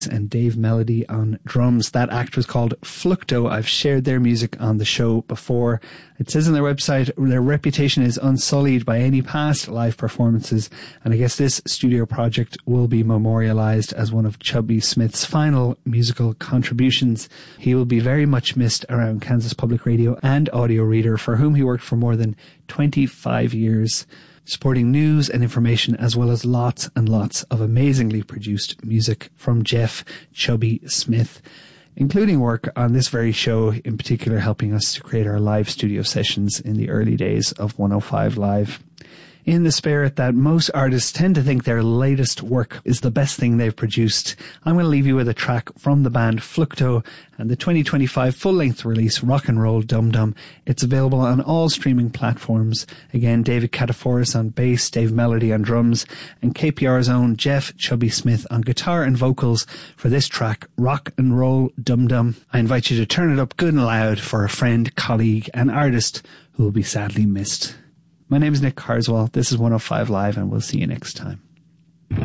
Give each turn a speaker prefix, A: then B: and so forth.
A: and Dave Melody on drums. That act was called Flucto. I've shared their music on the show before. It says on their website their reputation is unsullied by any past live performances, and I guess this studio project will be memorialized as one of Chubby Smith's final musical contributions. He will be very much missed around Kansas Public Radio and Audio Reader, for whom he worked for more than 25 years. Supporting news and information, as well as lots and lots of amazingly produced music from Jeff Chubby Smith, including work on this very show, in particular helping us to create our live studio sessions in the early days of 105 Live. In the spirit that most artists tend to think their latest work is the best thing they've produced, I'm going to leave you with a track from the band Flucto and the 2025 full-length release Rock and Roll Dum Dum. It's available on all streaming platforms. Again, David Kataforis on bass, Dave Melody on drums, and KPR's own Jeff Chubby Smith on guitar and vocals for this track, Rock and Roll Dum Dum. I invite you to turn it up good and loud for a friend, colleague, and artist who will be sadly missed. My name is Nick Carswell. This is 105 Live, and we'll see you next time.